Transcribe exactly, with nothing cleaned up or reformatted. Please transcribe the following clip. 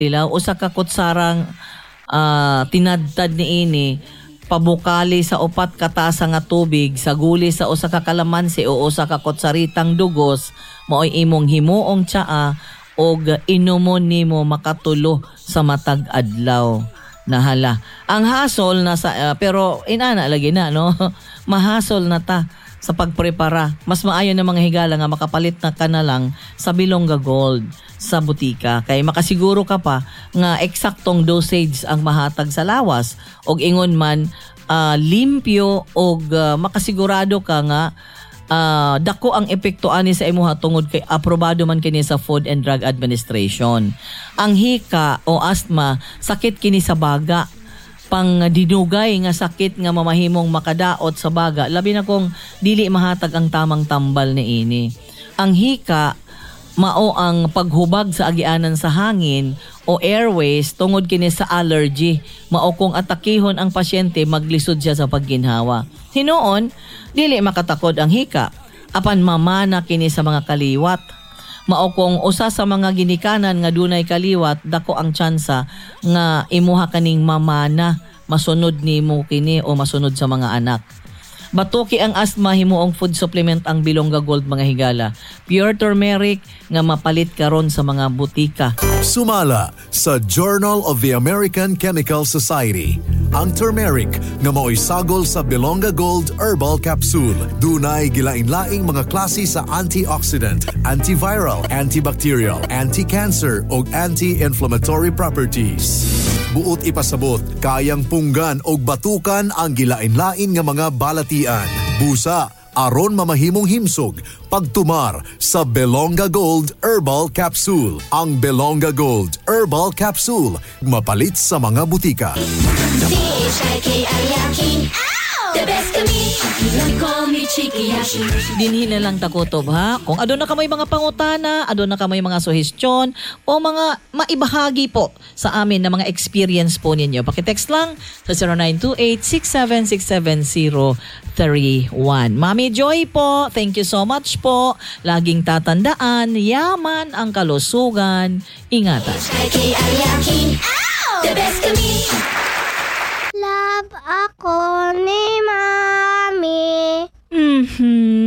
Ilaw usa ka kutsarang uh, tinadtad ni ini pabukali sa upat ka tasa nga tubig sa guli sa usa ka kalamansi o usa ka kutsaritang dugos maoy imong himuong tsaa og inumon nimo makatulo sa matag adlaw. Nahala. Ang hasol na sa uh, pero inana lagi na no. Mahasol na ta sa pagprepara. Mas maayo na mga higala nga makapalit na ka na lang sa Bilonga Gold sa butika kay makasiguro ka pa nga eksaktong dosage ang mahatag sa lawas og ingon man uh, limpyo og uh, makasigurado ka nga uh, dako ang epekto ani sa imuha tungod kay aprobado man kini sa Food and Drug Administration. Ang hika o asthma sakit kini sa baga, pang dinugay nga sakit nga mamahimong makadaot sa baga, labi na kung dili mahatag ang tamang tambal ni ini. Ang hika mao ang paghubag sa agianan sa hangin o airways tungod kini sa allergy. Mao kung atakihon ang pasyente maglisod siya sa pagginhawa. Hinuon, dili makatakod ang hika apan mamana kini sa mga kaliwat. Mao kung usa sa mga ginikanan nga dunay kaliwat, dako ang tsansa nga imuha kaning mamana, masunod nimo kini o masunod sa mga anak. Batuki ang asthma, himuong food supplement ang Bilonga Gold mga higala. Pure turmeric nga mapalit karon sa mga butika. Sumala sa Journal of the American Chemical Society. Ang turmeric nga mao'y sagol sa Bilonga Gold Herbal Capsule. Dunay gilain-laing mga klase sa antioxidant, antiviral, antibacterial, anti-cancer o anti-inflammatory properties. Buot ipasabot, kayang punggan o batukan ang gilain-lain nga mga balatian. Busa, aron mamahimong himsog, pagtumar sa Bilonga Gold Herbal Capsule. Ang Bilonga Gold Herbal Capsule, mapalit sa mga butika. The best kami, you call me Chiki Yashi. Dinhi na lang takutob ha. Kung adon na kamay mga pangutana, adon na kamay mga suhestyon o mga maibahagi po sa amin na mga experience po ninyo. Pakitext lang sa zero nine two eight, six seven six seven zero three one. Mami Joy po, thank you so much po. Laging tatandaan, yaman ang kalusugan. Ingatan. The best kami. Love ako ni Mami. Mhm.